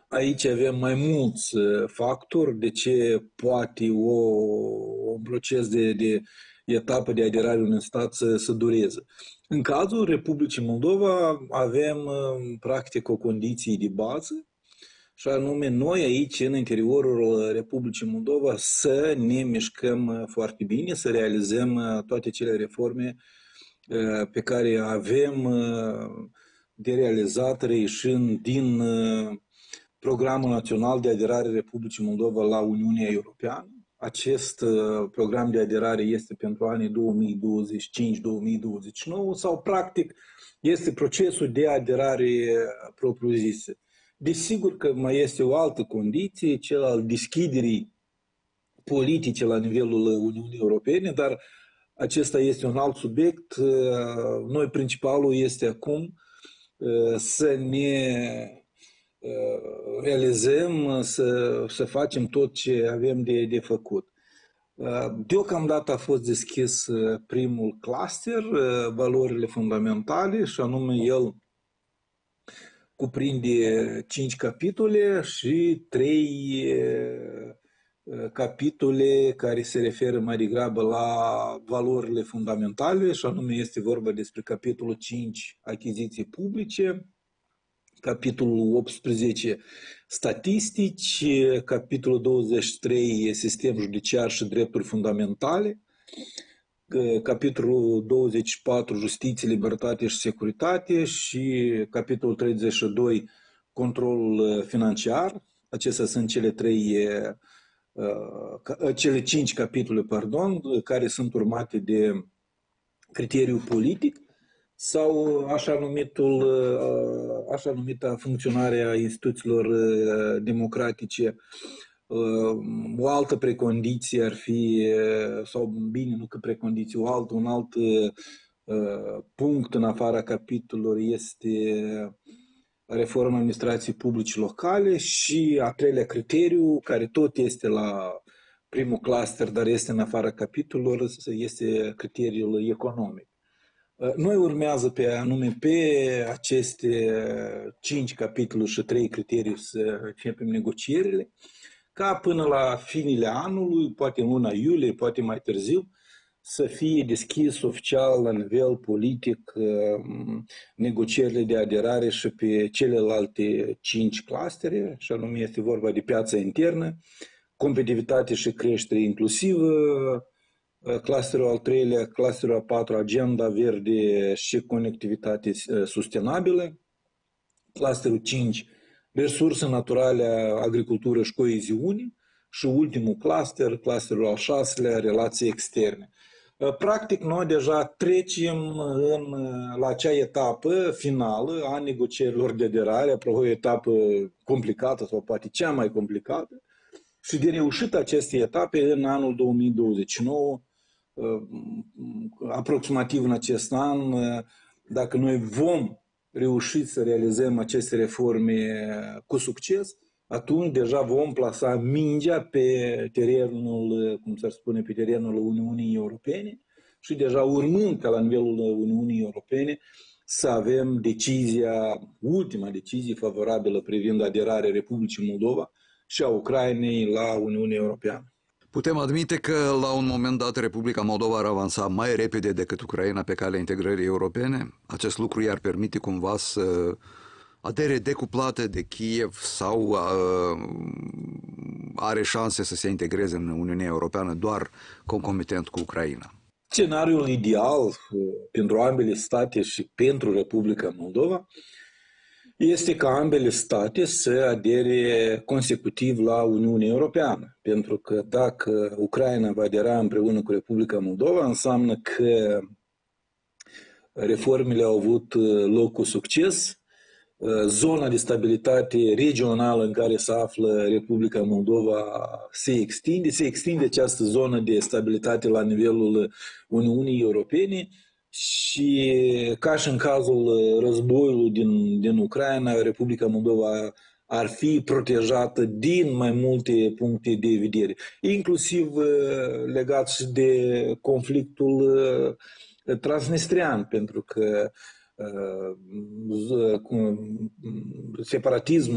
Aici avem mai mulți factori de ce poate un proces de etapă de aderare unui stat să dureze. În cazul Republicii Moldova avem practic o condiție de bază și anume noi aici în interiorul Republicii Moldova să ne mișcăm foarte bine, să realizăm toate cele reforme pe care avem de realizat reieșind din Programul Național de Aderare Republicii Moldova la Uniunea Europeană. Acest program de aderare este pentru anii 2025-2029 sau practic este procesul de aderare propriu-zisă. Desigur că mai este o altă condiție, cel al deschiderii politice la nivelul Uniunii Europene, dar acesta este un alt subiect. Noi principalul este acum să ne realizăm, să facem tot ce avem de făcut. Deocamdată a fost deschis primul cluster, valorile fundamentale, și anume el cuprinde 5 capitole și 3 capitole care se referă mai degrabă la valorile fundamentale, și anume este vorba despre capitolul 5, achiziții publice, capitolul 18, statistici, capitolul 23, sistem judiciar și drepturi fundamentale, capitolul 24, justiție, libertate și securitate, și capitolul 32, controlul financiar. Acestea sunt cele 5 capitole, care sunt urmate de criteriul politic sau așa numita funcționare a instituțiilor democratice. O altă precondiție ar fi, sau bine, nu că precondiție, un alt punct în afara capitolelor este reforma administrației publice locale, și a treilea criteriu, care tot este la primul cluster, dar este în afara capitolelor, este criteriul economic. Noi urmează pe aceste 5 capitole și 3 criterii să începem negocierile, ca până la finele anului, poate în luna iulie, poate mai târziu, să fie deschis oficial la nivel politic negocierile de aderare și pe celelalte 5 clustere, și anume este vorba de piața internă, competitivitate și creștere inclusivă, clusterul al 3-lea, clusterul al 4-lea, agenda verde și conectivitate sustenabilă, clusterul 5, resurse naturale, agricultură și coeziune, și ultimul clusterul al 6-lea, relații externe. Practic, noi deja trecem la acea etapă finală a negocierilor de aderare, apropo, o etapă complicată sau poate cea mai complicată, și de reușit aceste etape în anul 2029, aproximativ în acest an, dacă noi vom reuși să realizăm aceste reforme cu succes, atunci deja vom plasa mingea pe terenul, cum s-ar spune, pe terenul Uniunii Europene, și deja urmând ca la nivelul Uniunii Europene să avem ultima decizie favorabilă privind aderarea Republicii Moldova și a Ucrainei la Uniunea Europeană. Putem admite că la un moment dat Republica Moldova ar avansa mai repede decât Ucraina pe calea integrării europene? Acest lucru i-ar permite cumva să adere decuplate de Kiev sau are șanse să se integreze în Uniunea Europeană doar concomitent cu Ucraina? Scenariul ideal pentru ambele state și pentru Republica Moldova este ca ambele state să adere consecutiv la Uniunea Europeană. Pentru că dacă Ucraina va adera împreună cu Republica Moldova, înseamnă că reformele au avut loc cu succes, zona de stabilitate regională în care se află Republica Moldova se extinde această zonă de stabilitate la nivelul Uniunii Europene, și ca și în cazul războiului din Ucraina, Republica Moldova ar fi protejată din mai multe puncte de vedere, inclusiv legat și de conflictul transnistrian, pentru că separatismul